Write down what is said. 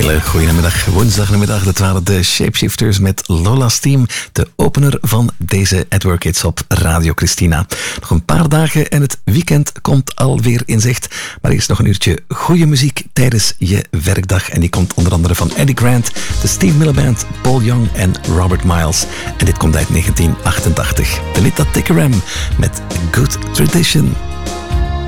hele goeiemiddag. Woensdagmiddag, dat waren de Shapeshifters met Lola's Team, de opener van deze At Work Hits op Radio Christina. Nog een paar dagen en het weekend komt alweer in zicht. Maar eerst nog een uurtje goede muziek tijdens je werkdag. En die komt onder andere van Eddie Grant, de Steve Miller Band, Paul Young en Robert Miles. En dit komt uit 1988. De Lita Tickeram met Good Tradition.